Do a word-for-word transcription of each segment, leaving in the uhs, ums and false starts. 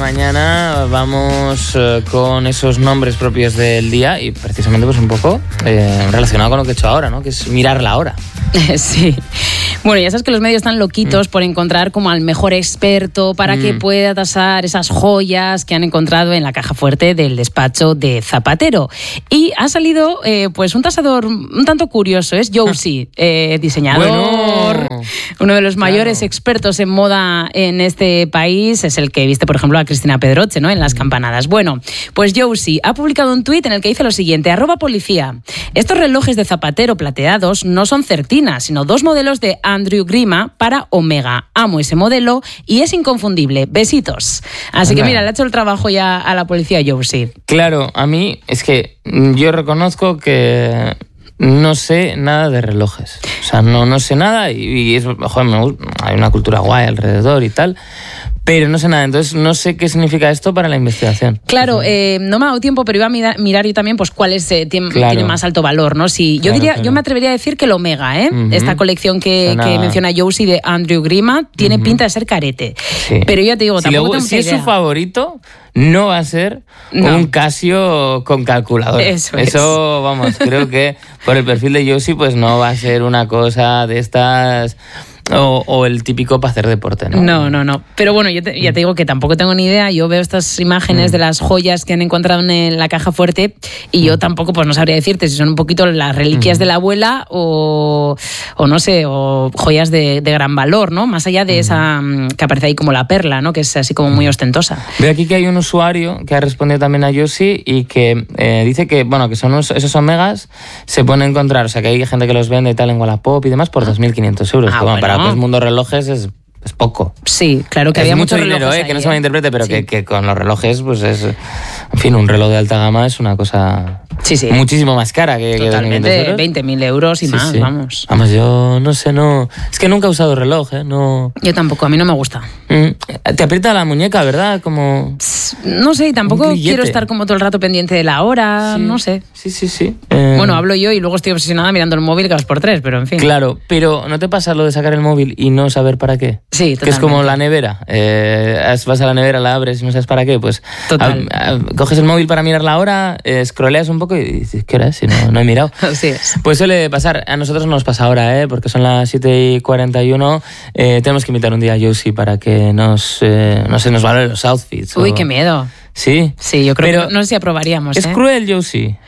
mañana vamos eh, con esos nombres propios del día y precisamente pues un poco eh, relacionado con lo que he hecho ahora, ¿no? Que es mirar la hora. Sí. Bueno, ya sabes que los medios están loquitos mm. por encontrar como al mejor experto para mm. que pueda tasar esas joyas que han encontrado en la caja fuerte del despacho de Zapatero. Y ha salido eh, pues un tasador un tanto curioso, es Josie, eh, diseñador, bueno, uno de los claro. mayores expertos en moda en este país, es el que viste, por ejemplo, a Cristina Pedroche, ¿no? En Las Campanadas. Bueno, pues Josie ha publicado un tuit en el que dice lo siguiente: arroba policía, estos relojes de Zapatero plateados no son certinas, sino dos modelos de Andrew Grima para Omega. Amo ese modelo y es inconfundible. Besitos. Así Anda. que mira, le ha hecho el trabajo ya a la policía Josie. Claro, a mí es que yo reconozco que no sé nada de relojes. O sea, no, no sé nada y, y es, joder, me gusta, hay una cultura guay alrededor y tal. Pero no sé nada, entonces no sé qué significa esto para la investigación. Claro, eh, no me ha dado tiempo, pero iba a mirar, mirar yo también pues cuáles eh, tiene, claro. tiene más alto valor, ¿no? Si, yo claro, diría, claro. yo me atrevería a decir que el Omega, ¿eh? Uh-huh. Esta colección que, Suena... que menciona Josie de Andrew Grima tiene uh-huh. pinta de ser carete. Sí. Pero ya te digo, si tampoco luego, tengo si idea. es su favorito, no va a ser no. un Casio con calculadora. Eso, Eso vamos, creo que por el perfil de Josie pues no va a ser una cosa de estas... O, o el típico para hacer deporte, ¿no? No, no, no. Pero bueno, yo te, ya te digo que tampoco tengo ni idea. Yo veo estas imágenes mm. de las joyas que han encontrado en la caja fuerte y yo tampoco pues no sabría decirte si son un poquito las reliquias mm. de la abuela o, o no sé, o joyas de, de gran valor, ¿no? Más allá de mm. esa que aparece ahí como la perla, ¿no? Que es así como muy ostentosa. Veo aquí que hay un usuario que ha respondido también a Josie y que eh, dice que, bueno, que son unos, esos Omegas se pueden encontrar, o sea, que hay gente que los vende y tal en Wallapop y demás por dos mil quinientos euros. Ah, que, bueno, bueno. para el mundo relojes es, es poco. Sí, claro que es había mucho muchos dinero, relojes eh, que ahí, no se malinterprete, pero sí. que, que con los relojes, pues es... En fin, un reloj de alta gama es una cosa sí, sí. muchísimo más cara que, Totalmente, que veinte mil euros y sí, más, sí. vamos. Vamos, yo no sé, no... Es que nunca he usado reloj, ¿eh? No... Yo tampoco, a mí no me gusta. Mm, te aprieta la muñeca, ¿verdad? Como... No sé, tampoco quiero estar como todo el rato pendiente de la hora, sí. no sé. Sí, sí, sí. Eh... Bueno, hablo yo y luego estoy obsesionada mirando el móvil cada dos por tres, pero en fin. Claro, pero ¿no te pasa lo de sacar el móvil y no saber para qué? Sí, totalmente. Que es como la nevera. Eh, vas a la nevera, la abres y no sabes para qué. Pues Total. A, a, coges el móvil para mirar la hora, eh, scrolleas un poco y dices, ¿qué hora es? Si no, no he mirado. Así es. Pues suele pasar. A nosotros no nos pasa ahora, ¿eh? Porque son las siete y cuarenta y uno. Eh, tenemos que invitar un día a Josie para que nos, eh, no sé, nos valore los outfits. Uy, o... qué miedo. Sí. Sí, yo creo pero que no sé si aprobaríamos. Es ¿eh? cruel, Josie.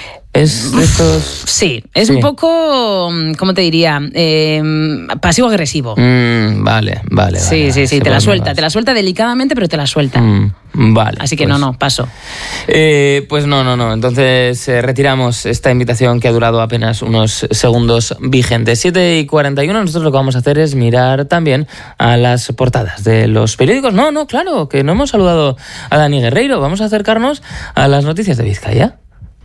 Es estos... Sí, es sí. un poco, ¿cómo te diría? Eh, pasivo-agresivo. Mm, vale, vale. Sí, vale, sí, sí, se te la suelta, más. te la suelta delicadamente, pero te la suelta. Mm, vale. Así que pues, no, no, paso. Eh, pues no, no, no. Entonces eh, retiramos esta invitación que ha durado apenas unos segundos vigentes. siete y cuarenta y uno, nosotros lo que vamos a hacer es mirar también a las portadas de los periódicos. No, no, claro, que no hemos saludado a Dani Guerreiro. Vamos a acercarnos a las noticias de Vizcaya.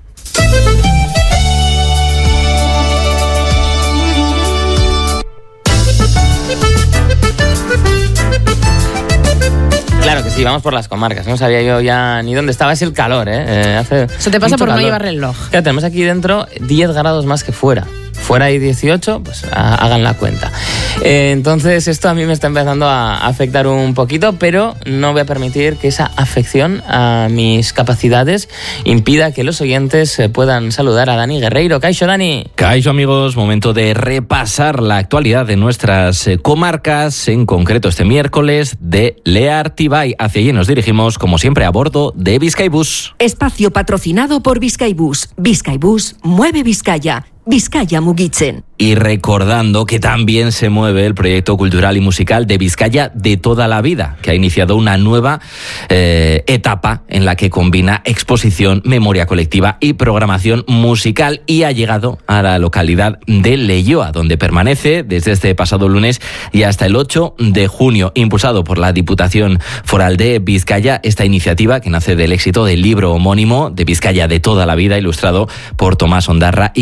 Claro que sí, vamos por las comarcas. No sabía yo ya ni dónde estaba. Es el calor, ¿eh? eh hace Se te pasa por calor. no llevar reloj. Claro, tenemos aquí dentro diez grados más que fuera. Fuera hay dieciocho, pues a, hagan la cuenta. Eh, entonces esto a mí me está empezando a afectar un poquito, pero no voy a permitir que esa afección a mis capacidades impida que los oyentes puedan saludar a Dani Guerreiro. Kaixo, Dani. Kaixo, amigos, momento de repasar la actualidad de nuestras comarcas, en concreto este miércoles de Leartibay. Hacia allí nos dirigimos, como siempre, a bordo de Bizkaibus. Espacio patrocinado por Bizkaibus. Bizkaibus mueve Vizcaya. Vizcaya mugitzen. Y recordando que también se mueve el proyecto cultural y musical de Vizcaya de toda la vida, que ha iniciado una nueva eh, etapa en la que combina exposición, memoria colectiva y programación musical, y ha llegado a la localidad de Leioa, donde permanece desde este pasado lunes y hasta el ocho de junio, impulsado por la Diputación Foral de Vizcaya. Esta iniciativa, que nace del éxito del libro homónimo de Vizcaya de toda la vida, ilustrado por Tomás Ondarra y con textos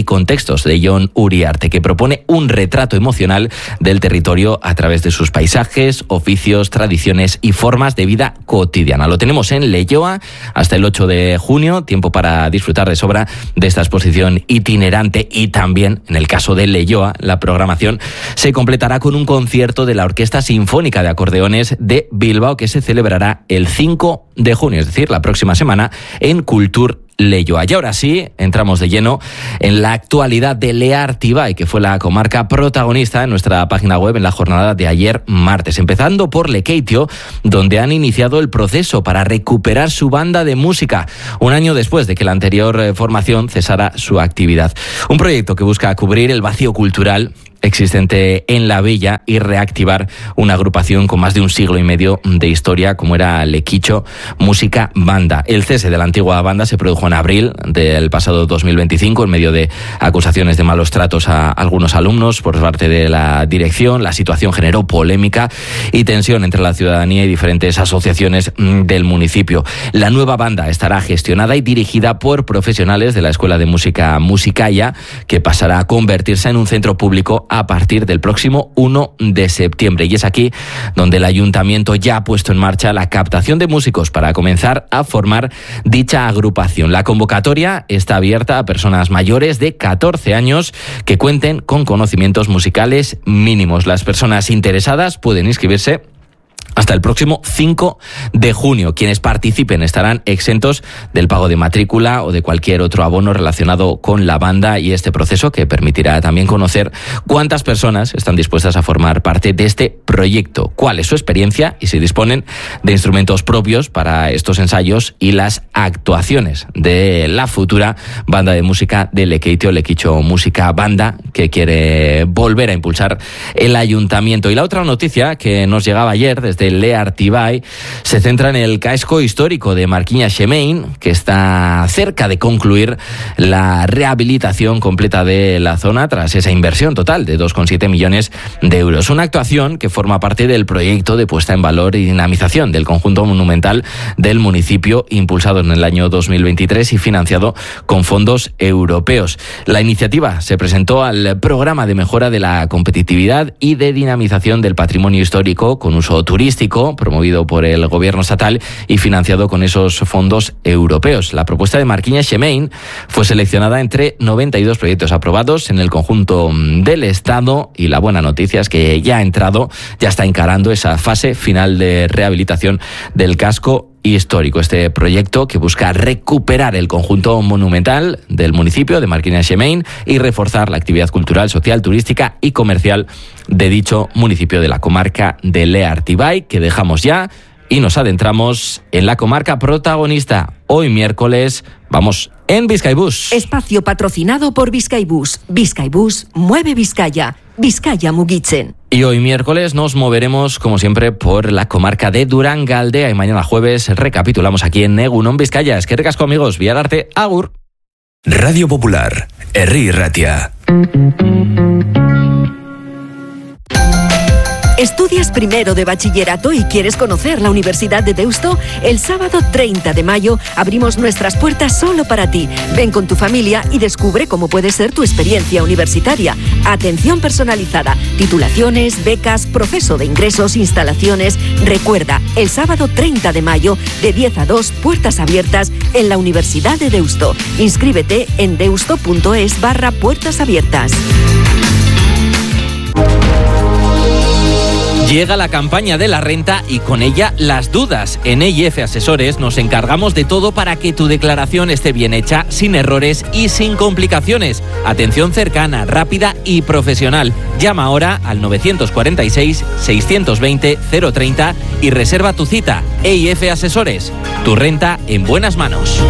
Textos, de Jon Uriarte, que propone un retrato emocional del territorio a través de sus paisajes, oficios, tradiciones y formas de vida cotidiana. Lo tenemos en Leioa hasta el ocho de junio, tiempo para disfrutar de sobra de esta exposición itinerante, y también, en el caso de Leioa, la programación se completará con un concierto de la Orquesta Sinfónica de Acordeones de Bilbao, que se celebrará el cinco de junio, es decir, la próxima semana, en Kultur Leioa. Y ahora sí, entramos de lleno en la actualidad de Lea Artibai, que fue la comarca protagonista en nuestra página web en la jornada de ayer martes, empezando por Lekeitio, donde han iniciado el proceso para recuperar su banda de música, un año después de que la anterior formación cesara su actividad. Un proyecto que busca cubrir el vacío cultural existente en la villa y reactivar una agrupación con más de un siglo y medio de historia como era Lekicho Música Banda. El cese de la antigua banda se produjo en abril del pasado dos mil veinticinco en medio de acusaciones de malos tratos a algunos alumnos por parte de la dirección. La situación generó polémica y tensión entre la ciudadanía y diferentes asociaciones del municipio. La nueva banda estará gestionada y dirigida por profesionales de la Escuela de Música Musicaya, que pasará a convertirse en un centro público a partir del próximo uno de septiembre. Y es aquí donde el ayuntamiento ya ha puesto en marcha la captación de músicos para comenzar a formar dicha agrupación. La convocatoria está abierta a personas mayores de catorce años que cuenten con conocimientos musicales mínimos. Las personas interesadas pueden inscribirse hasta el próximo cinco de junio. Quienes participen estarán exentos del pago de matrícula o de cualquier otro abono relacionado con la banda, y este proceso que permitirá también conocer cuántas personas están dispuestas a formar parte de este proyecto, cuál es su experiencia y si disponen de instrumentos propios para estos ensayos y las actuaciones de la futura banda de música de Lekeitio, Lekicho Música Banda, que quiere volver a impulsar el ayuntamiento. Y la otra noticia que nos llegaba ayer desde de Lea Artibai se centra en el casco histórico de Marquina-Xemein, que está cerca de concluir la rehabilitación completa de la zona tras esa inversión total de dos coma siete millones de euros. Una actuación que forma parte del proyecto de puesta en valor y dinamización del conjunto monumental del municipio, impulsado en el año dos mil veintitrés y financiado con fondos europeos. La iniciativa se presentó al programa de mejora de la competitividad y de dinamización del patrimonio histórico con uso turístico, promovido por el gobierno estatal y financiado con esos fondos europeos. La propuesta de Marquina-Xemein fue seleccionada entre noventa y dos proyectos aprobados en el conjunto del Estado, y la buena noticia es que ya ha entrado, ya está encarando esa fase final de rehabilitación del casco histórico. Este proyecto que busca recuperar el conjunto monumental del municipio de Marquina-Xemein y reforzar la actividad cultural, social, turística y comercial de dicho municipio de la comarca de Lea Artibai, que dejamos ya y nos adentramos en la comarca protagonista. Hoy miércoles vamos en Bizkaibus. Espacio patrocinado por Bizkaibus. Bizkaibus mueve Vizcaya. Vizcaya mugitzen. Y hoy miércoles nos moveremos, como siempre, por la comarca de Durangaldea, y mañana jueves recapitulamos aquí en Egunon Vizcaya. Es que recasco, amigos, Biararte, agur. Radio Popular, Herri Ratia. ¿Estudias primero de bachillerato y quieres conocer la Universidad de Deusto? El sábado treinta de mayo abrimos nuestras puertas solo para ti. Ven con tu familia y descubre cómo puede ser tu experiencia universitaria. Atención personalizada, titulaciones, becas, proceso de ingresos, instalaciones. Recuerda, el sábado treinta de mayo, de diez a dos, puertas abiertas en la Universidad de Deusto. Inscríbete en deusto.es barra puertas abiertas. Llega la campaña de la renta y con ella las dudas. En E I F Asesores nos encargamos de todo para que tu declaración esté bien hecha, sin errores y sin complicaciones. Atención cercana, rápida y profesional. Llama ahora al nueve cuatro seis, seis dos cero, cero treinta y reserva tu cita. E I F Asesores, tu renta en buenas manos.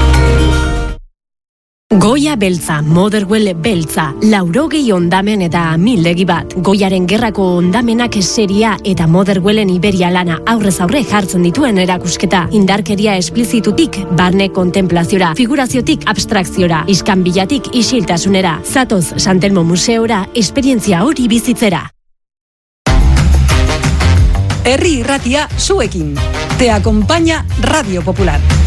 Goia beltza, Motherwell beltza, laurogei ondamen eta amildegi bat. Goiaren gerrako ondamenak seria eta Motherwellen Iberia lana aurrez aurre jartzen dituen erakusketa. Indarkeria esplizitutik, barne kontemplaziora, figuraziotik abstrakziora, iskanbilatik isiltasunera. Zatoz Santelmo Museora, esperientzia hori bizitzera. Herri Ratia zuekin. Te acompaña Radio Popular.